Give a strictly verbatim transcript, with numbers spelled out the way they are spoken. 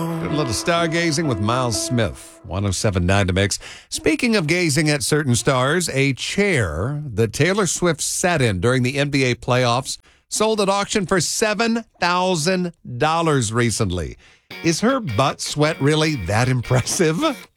Doing a little stargazing with Miles Smith, one oh seven point nine to Mix. Speaking of gazing at certain stars, a chair that Taylor Swift sat in during the N B A playoffs sold at auction for seven thousand dollars recently. Is her butt sweat really that impressive?